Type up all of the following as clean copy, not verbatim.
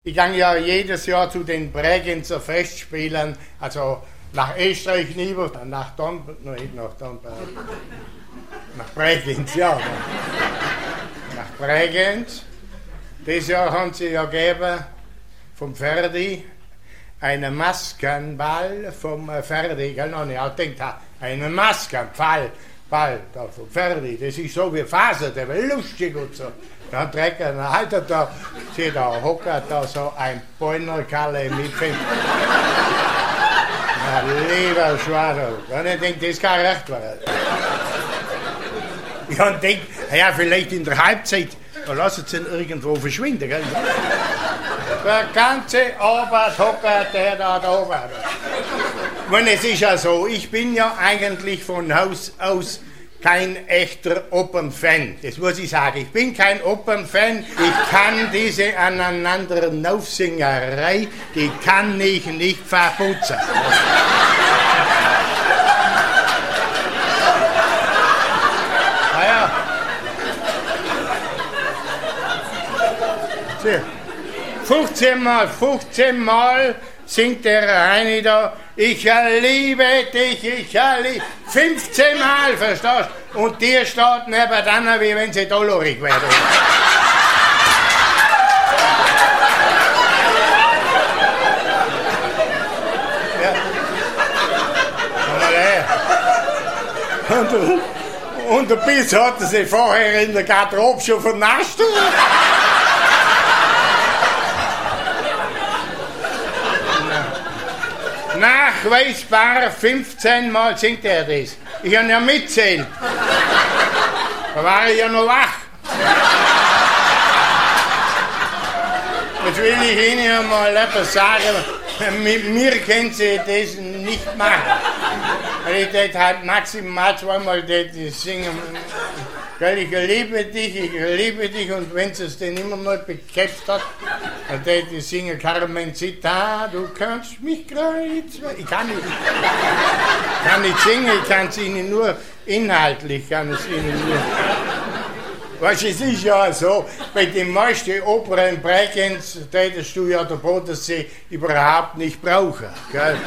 Ich gehe ja jedes Jahr zu den Bregenzer Festspielen, also nach Österreich rüber, nach Bregenz, ja. Nach Bregenz. Dieses Jahr haben sie ja gegeben vom Ferdi einen Maskenball vom Ferdi, gell, noch nicht, ich denke, einen Maskenball da vom Ferdi, das ist so wie Faser, der war lustig und so. Dann trägt er, dann haltet da, steht da, hockert da so ein Bäunerkalle mit Fett. Na, lieber Schwader. Und ich denke, das kann recht werden. Ich habe gedacht, ja, vielleicht in der Halbzeit, da lassen sie ihn irgendwo verschwinden. Gell? Der ganze Abend hockert der da oben. Und es ist ja so, ich bin ja eigentlich von Haus aus kein echter Opernfan, das muss ich sagen. Ich bin kein Opernfan, ich kann diese Aneinanderaufsingerei, die kann ich nicht verputzen. Naja. 15 Mal singt der Heini da, ich liebe dich, ich liebe 15 Mal, verstehst du? Und dir steht nebenan, wie wenn sie dolorig werden. Ja. Und der Biss hatte sie vorher in der Garderobe schon vernascht. Nachweisbar 15 Mal singt er das. Ich habe ja mitzählt. Da war ich ja noch wach. Jetzt will ich Ihnen mal etwas sagen. Mit mir können Sie das nicht machen. Ich hätte halt maximal zweimal singen. Ich liebe dich, und wenn es den immer noch bekämpft hat, dann hätte ich singen, Carmencita, du kannst mich kreuzen. Ich kann nicht singen, ich kann es Ihnen nur inhaltlich, Weißt du, es ist ja so, bei den meisten Opern in Bregenz hättest du ja den Bodensee überhaupt nicht brauchen. Gell?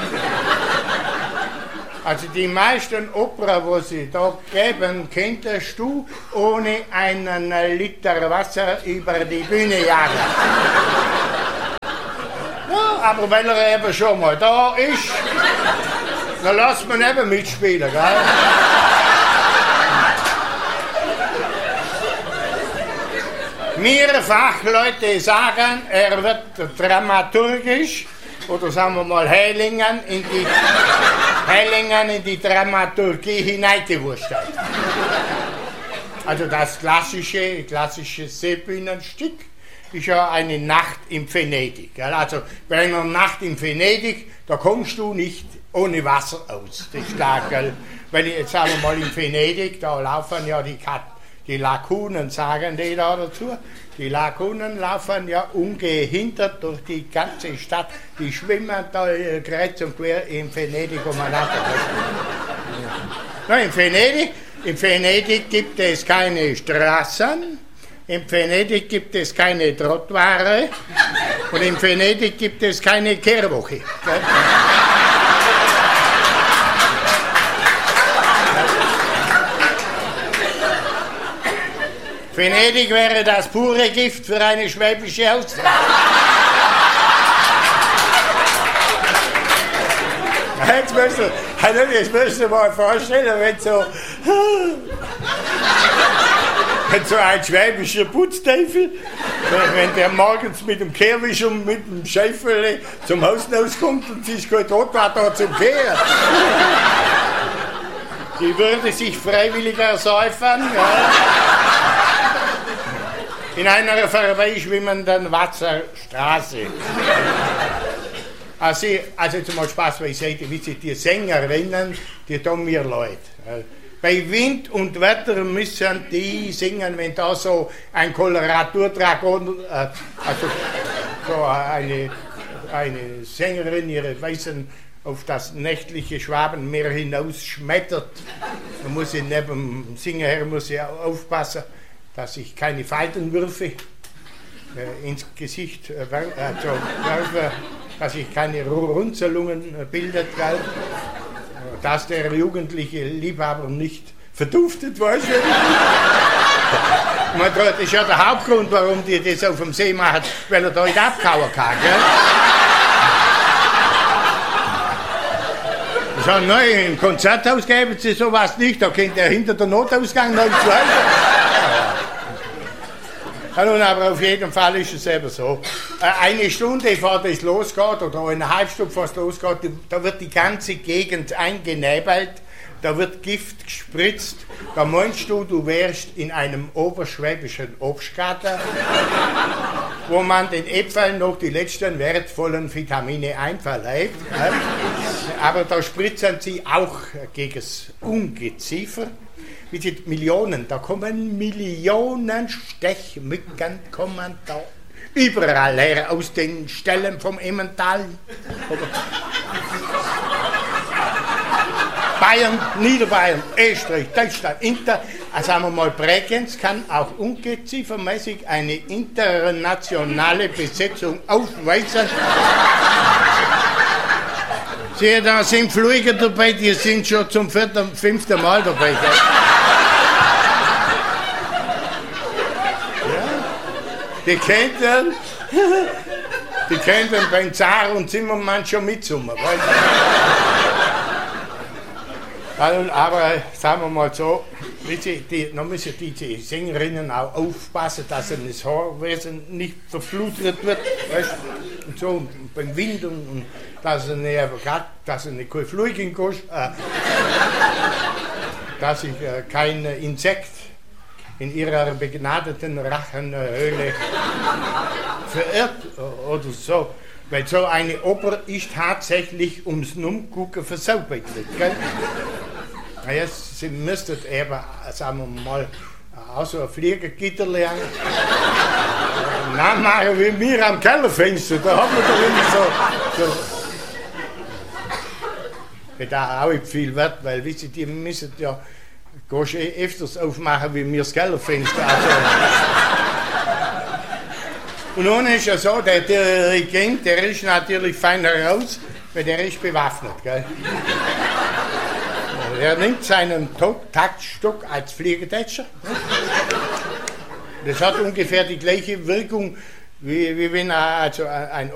Also die meisten Opern, die sie da geben, könntest du ohne einen Liter Wasser über die Bühne jagen. Ja, aber weil er eben schon mal da ist, dann lass man eben mitspielen, gell? Wir Fachleute sagen, er wird dramaturgisch, oder sagen wir mal Heilingen in die Dramaturgie hineingewurschtelt. Also das klassische Seebühnenstück ist ja eine Nacht in Venedig. Also bei einer Nacht in Venedig, da kommst du nicht ohne Wasser aus. Das ist klar, gell? Weil jetzt sagen wir mal in Venedig, da laufen ja die Lagunen, sagen die da dazu. Die Lagunen laufen ja ungehindert durch die ganze Stadt. Die schwimmen da kreuz und quer in Venedig umeinander. Ja, in Venedig gibt es keine Straßen, in Venedig gibt es keine Trottoire und in Venedig gibt es keine Kehrwoche. Venedig wäre das pure Gift für eine schwäbische Ausstrahlung. Jetzt müsst ihr mal vorstellen, wenn so ein schwäbischer Putzteufel, wenn der morgens mit dem Kehrwischer und mit dem Schäufele zum Haus rauskommt und sich gut rot war da zum Kehren. Die würde sich freiwillig ersäufen, ja. In einer vorbeischwimmenden Wasserstraße. Also zum Beispiel Spaß beiseite, wie die Sängerinnen, die tun mir leid. Bei Wind und Wetter müssen die singen, wenn da so ein Koloraturdragon, also so eine Sängerin ihre Weißen auf das nächtliche Schwabenmeer hinaus schmettert. Da muss ich neben dem Singen her muss ich aufpassen, dass ich keine Falten würfe. ins Gesicht werfe, dass sich keine Runzelungen bildet, gell? Dass der jugendliche Liebhaber nicht verduftet, weißt du? Das ist ja der Hauptgrund, warum die das auf dem See machen, weil er da nicht abkauen kann, gell? Ich sage, nein, im Konzerthaus gäbe es sowas nicht, da könnte er hinter der Notausgang noch zwei. Ja, nun, aber auf jeden Fall ist es eben so. Eine Stunde bevor das losgeht, oder eine halbe Stunde bevor es losgeht, da wird die ganze Gegend eingenebelt, da wird Gift gespritzt, da meinst du, du wärst in einem oberschwäbischen Obstgarten, wo man den Äpfeln noch die letzten wertvollen Vitamine einverleibt. Aber da spritzen sie auch gegen das Ungeziefer. Wie die Millionen, da kommen Millionen Stechmücken, kommen da überall her, aus den Ställen vom Emmental. Bayern, Niederbayern, Österreich, Deutschland, sagen wir mal, Bregenz kann auch ungeziefermäßig eine internationale Besetzung aufweisen. Sehe, da sind Flieger dabei, die sind schon zum 4., 5. Mal dabei. Die könnten beim Zar und Zimmermann schon mitsummen. Aber sagen wir mal so, da müssen die Sängerinnen auch aufpassen, dass ihnen das Haarwesen nicht verflutet wird. Weißt? Und so beim Wind und dass sie nicht keine Flüge kostet, dass sich kein Insekt in ihrer begnadeten Rachenhöhle verirrt oder so. Weil so eine Oper ist tatsächlich ums Numgucken versaubert. Sie müsstet eben, sagen wir mal, auch so ein Fliegergitter lernen. Dann machen wir mir am Kellerfenster, da haben wir doch immer so. Da auch nicht viel wert, weil wisst ihr, die müssen ja öfters aufmachen wie mir das Kellerfenster. Also. Und nun ist ja so, der Dirigent, der ist natürlich fein heraus, weil der ist bewaffnet. Gell? Er nimmt seinen Taktstock als Fliegertätscher. Das hat ungefähr die gleiche Wirkung, wie wenn ein